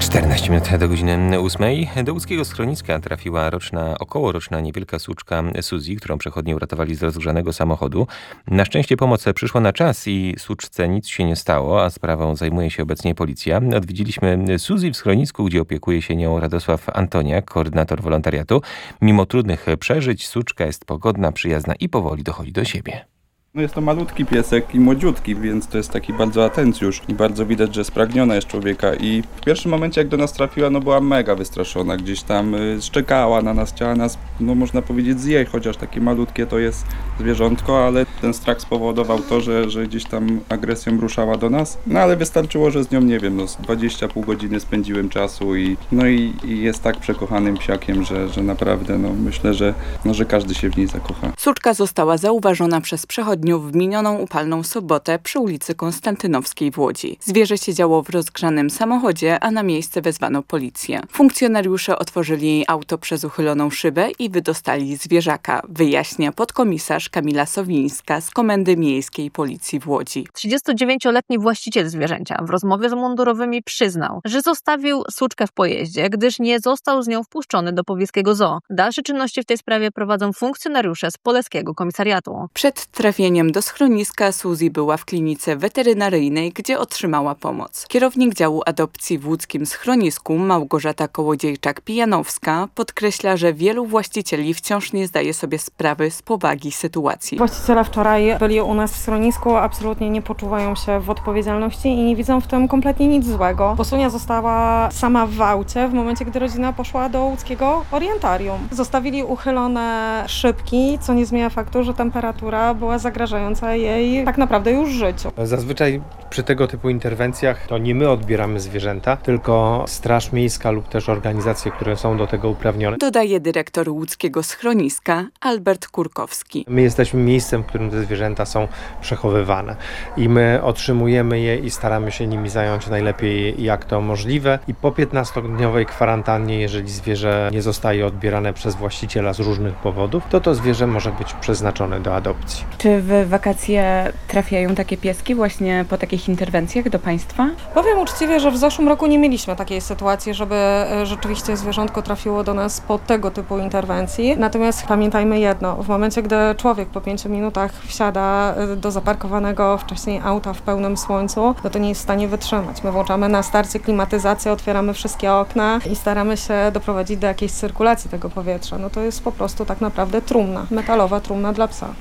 14 minut do godziny 8. Do łódzkiego schroniska trafiła okołoroczna niewielka suczka Suzy, którą przechodnie uratowali z rozgrzanego samochodu. Na szczęście pomoc przyszła na czas i suczce nic się nie stało, a sprawą zajmuje się obecnie policja. Odwiedziliśmy Suzy w schronisku, gdzie opiekuje się nią Radosław Antoniak, koordynator wolontariatu. Mimo trudnych przeżyć suczka jest pogodna, przyjazna i powoli dochodzi do siebie. No jest to malutki piesek i młodziutki, więc to jest taki bardzo atencjusz i bardzo widać, że spragniona jest człowieka i w pierwszym momencie jak do nas trafiła, była mega wystraszona, gdzieś tam szczekała na nas, chciała nas, można powiedzieć zjeść, chociaż takie malutkie to jest zwierzątko, ale ten strach spowodował to, że gdzieś tam agresją ruszała do nas, ale wystarczyło, że z nią, 20,5 godziny spędziłem czasu i jest tak przekochanym psiakiem, że naprawdę, myślę, że każdy się w niej zakocha. Suczka została zauważona przez przechodniów w minioną upalną sobotę przy ulicy Konstantynowskiej w Łodzi. Zwierzę siedziało w rozgrzanym samochodzie, a na miejsce wezwano policję. Funkcjonariusze otworzyli auto przez uchyloną szybę i wydostali zwierzaka, wyjaśnia podkomisarz Kamila Sowińska z Komendy Miejskiej Policji w Łodzi. 39-letni właściciel zwierzęcia w rozmowie z mundurowymi przyznał, że zostawił suczkę w pojeździe, gdyż nie został z nią wpuszczony do powiejskiego zoo. Dalsze czynności w tej sprawie prowadzą funkcjonariusze z Poleskiego Komisariatu. Przed trafieniem do schroniska Suzy była w klinice weterynaryjnej, gdzie otrzymała pomoc. Kierownik działu adopcji w łódzkim schronisku Małgorzata Kołodziejczak-Pijanowska podkreśla, że wielu właścicieli wciąż nie zdaje sobie sprawy z powagi sytuacji. Właściciele wczoraj byli u nas w schronisku, absolutnie nie poczuwają się w odpowiedzialności i nie widzą w tym kompletnie nic złego. Bosunia została sama w aucie w momencie, gdy rodzina poszła do łódzkiego orientarium. Zostawili uchylone szybki, co nie zmienia faktu, że temperatura była zagrażająca jej tak naprawdę już życiu. Zazwyczaj przy tego typu interwencjach to nie my odbieramy zwierzęta, tylko Straż Miejska lub też organizacje, które są do tego uprawnione. Dodaje dyrektor łódzkiego schroniska Albert Kurkowski. My jesteśmy miejscem, w którym te zwierzęta są przechowywane i my otrzymujemy je i staramy się nimi zająć najlepiej jak to możliwe. I po 15-dniowej kwarantannie, jeżeli zwierzę nie zostaje odbierane przez właściciela z różnych powodów, to zwierzę może być przeznaczone do adopcji. Czy w wakacje trafiają takie pieski właśnie po takich interwencjach do Państwa? Powiem uczciwie, że w zeszłym roku nie mieliśmy takiej sytuacji, żeby rzeczywiście zwierzątko trafiło do nas po tego typu interwencji. Natomiast pamiętajmy jedno, w momencie, gdy człowiek po 5 minutach wsiada do zaparkowanego wcześniej auta w pełnym słońcu, to nie jest w stanie wytrzymać. My włączamy na starcie klimatyzację, otwieramy wszystkie okna i staramy się doprowadzić do jakiejś cyrkulacji tego powietrza. To jest po prostu tak naprawdę trumna, metalowa trumna dla psa.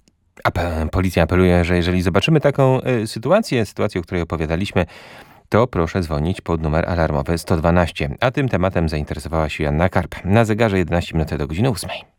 Policja apeluje, że jeżeli zobaczymy taką sytuację, o której opowiadaliśmy, to proszę dzwonić pod numer alarmowy 112. A tym tematem zainteresowała się Joanna Karp. Na zegarze 11 minut do godziny 8.